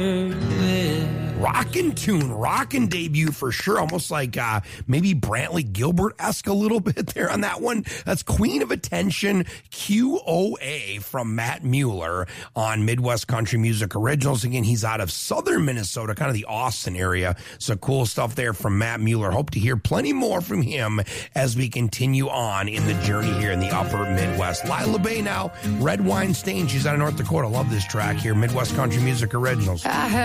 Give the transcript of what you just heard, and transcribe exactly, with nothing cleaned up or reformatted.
Rockin' tune, rockin' debut for sure. Almost like uh, maybe Brantley Gilbert-esque a little bit there on that one. That's Queen of Attention, Q O A from Matt Mueller on Midwest Country Music Originals. Again, he's out of southern Minnesota, kind of the Austin area. So cool stuff there from Matt Mueller. Hope to hear plenty more from him as we continue on in the journey here in the upper Midwest. Lila Bay now, Red Wine Stain. She's out of North Dakota. Love this track here, Midwest Country Music Originals.